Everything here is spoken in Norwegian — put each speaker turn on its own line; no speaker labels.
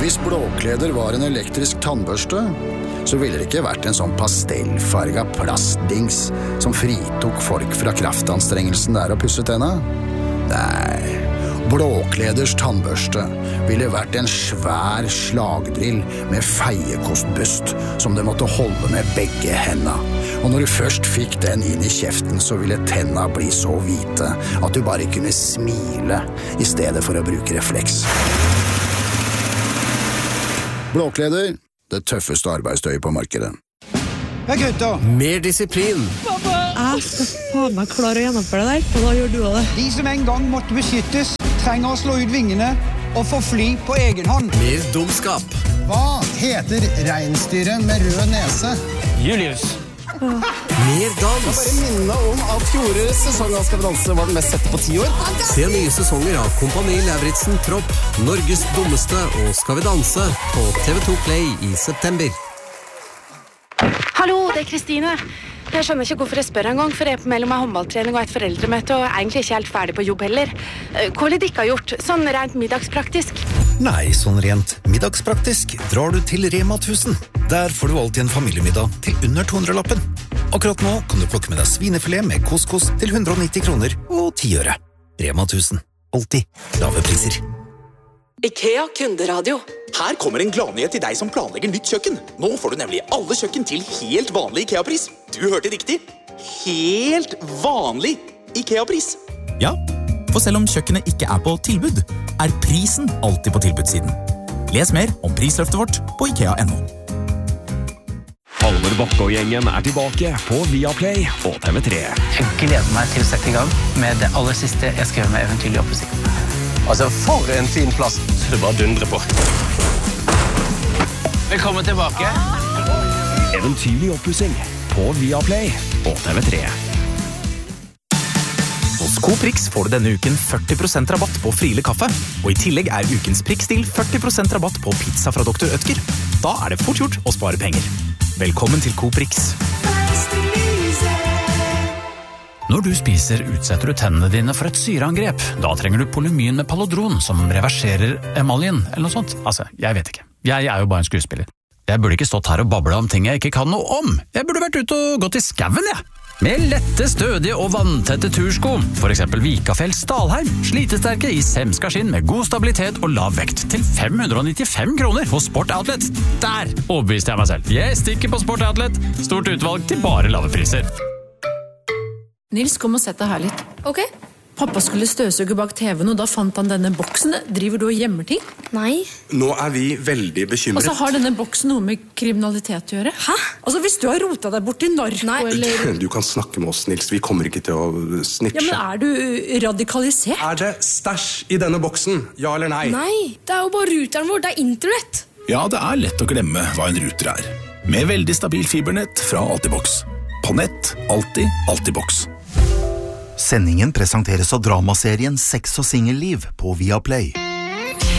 Hvis blåkleder var en elektrisk tannbørste, så ville det ikke vært en sånn pastellfarget plastdings som fritok folk fra kraftanstrengelsen der å pusse tenna. Nei, blåkleders tannbørste ville vært en svær slagdrill med feiekostbust som du måtte holde med begge hendene. Og når du først fikk den inn i kjeften, så ville tenna bli så hvite at du bare kunne smile i stedet for å bruke refleks. Blåkleder, det tøffeste arbeidstøyet på markedet.
Hei gutter!
Mer disiplin.
Pappa! Jeg skal faen meg klare å gjennomføre det der, og da gjør du det.
De som en gang måtte beskyttes, trenger å slå ut vingene og få fly på egen hånd.
Mer dumskap.
Hva heter reinsdyret med rød nese?
Julius.
Mer dans.
Bare minne om at fjorårets sesong av Skal vi danse var den mest sette på 10 år.
Se nye sesonger av Kompani Lauritzen Tropp, Norges dummeste og Skal vi danse på TV2 Play i september.
Hallo, det Kristine. Jeg skjønner ikke hvorfor jeg spør en gang, for jeg er på mellom en håndballtrening og et foreldremøte, og egentlig ikke helt ferdig på jobb heller. Hva vil dere ha gjort, sånn rent middagspraktisk?
Nei, sånn rent middagspraktisk drar du til Rema 1000. Der får du alltid en familiemiddag til under 200-lappen. Akkurat nå kan du plukke med deg svinefilet med couscous til 190 kroner og 10 øre. Rema 1000. Alltid lave priser.
IKEA kunderadio.
Her kommer en gladnyhet til deg som planlegger nytt kjøkken. Nå får du nemlig alle kjøkken til helt vanlig IKEA-pris. Du hørte riktig. Helt vanlig IKEA-pris.
Ja, for selv om kjøkkenet ikke er på tilbud, er prisen alltid på tilbudssiden. Les mer om prisløftet vårt på IKEA.no.
Halvor Bakke og gjengen er tilbake på Viaplay og TV3.
Jeg gleder meg til å sette i gang med det aller siste jeg skrev med Eventyrlig oppussing.
Altså, for en fin plass.
Så det bare dundrer på.
Velkommen tilbake.
Eventyrlig oppussing på Viaplay og TV3.
Hos Coprix får du denne uken 40% rabatt på Friele kaffe, og i tillegg er ukens prikkstil 40% rabatt på pizza fra Dr. Ødker. Da er det fort gjort å spare penger. Velkommen til Coprix. Når du spiser, utsetter du tennene dine for et syreangrep. Da trenger du Polymyn med Palodron, som reverserer emaljen, eller noe sånt. Altså, jeg vet ikke. Jeg er jo bare en skuespiller. Jeg burde ikke stått her og bablet om ting jeg ikke kan noe om. Jeg burde vært ute og gått i skaven, jeg. Med lette, stødige og vanntette tursko. For eksempel Vikafjell Stalheim. Slitesterke i semskaskinn med god stabilitet og lav vekt. Til 595 kroner hos Sport Outlet. Der overbeviste jeg meg selv. Jeg stikker på Sport Outlet. Stort utvalg til bare lave priser.
Nils, kom og sett deg her litt. Ok. Pappa skulle støvsuge bak TV-en, og da fant han denne boksen. Driver du og gjemmer ting?
Nei.
Nå er vi veldig bekymret.
Og så har denne boksen noe med kriminalitet å gjøre. Hæ? Altså, hvis du har rotet deg bort i narko, eller...
Du kan snakke med oss, Nils. Vi kommer ikke til å snitche.
Ja, men er du radikalisert?
Er det stæsj i denne boksen? Ja eller nei?
Nei, det er jo bare ruteren vår. Det er internett.
Ja, det er lett å glemme hva en ruter er. Med veldig stabil fibernett fra Altibox. På nett, alltid Altibox.
Sendingen presenteres av dramaserien Sex og singelliv på Viaplay.